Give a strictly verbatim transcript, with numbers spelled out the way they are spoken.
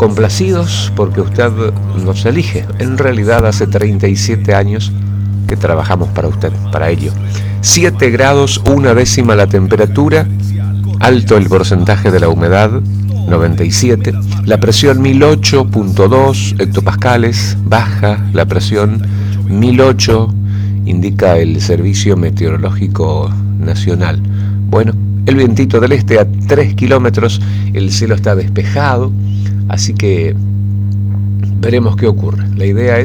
complacidos porque usted nos elige. En realidad hace treinta y siete años que trabajamos para usted, para ello. siete grados, una décima la temperatura, alto el porcentaje de la humedad, noventa y siete, la presión mil ocho punto dos hectopascales, baja la presión mil ocho, indica el Servicio Meteorológico Nacional. Bueno, el vientito del este a tres kilómetros, el cielo está despejado, así que veremos qué ocurre. La idea es